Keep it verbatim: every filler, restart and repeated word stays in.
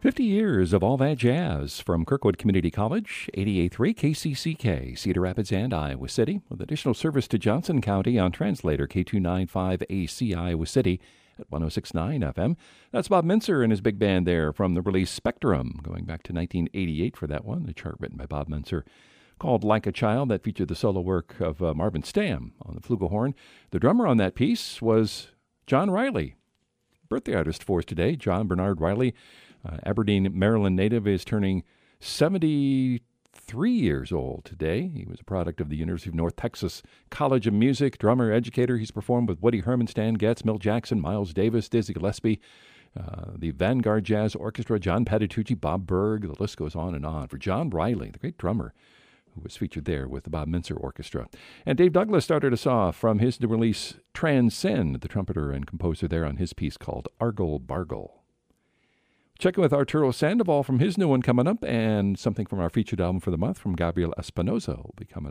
fifty years of all that jazz from Kirkwood Community College, eighty-eight point three K C C K, Cedar Rapids and Iowa City, with additional service to Johnson County on translator K two ninety-five A C Iowa City at one oh six point nine F M. That's Bob Mintzer and his big band there from the release Spectrum, going back to nineteen eighty-eight for that one, the chart written by Bob Mintzer, called Like a Child, that featured the solo work of uh, Marvin Stamm on the flugelhorn. The drummer on that piece was John Riley. Birthday artist for us today, John Bernard Riley, uh, Aberdeen, Maryland native, is turning seventy-three years old today. He was a product of the University of North Texas College of Music, drummer, educator. He's performed with Woody Herman, Stan Getz, Milt Jackson, Miles Davis, Dizzy Gillespie, uh, the Vanguard Jazz Orchestra, John Patitucci, Bob Berg. The list goes on and on. For John Riley, the great drummer, who was featured there with the Bob Mintzer Orchestra. And Dave Douglas started us off from his new release, Transcend, the trumpeter and composer there on his piece called Argle Bargle. Checking with Arturo Sandoval from his new one coming up, and something from our featured album for the month from Gabriel Espinosa will be coming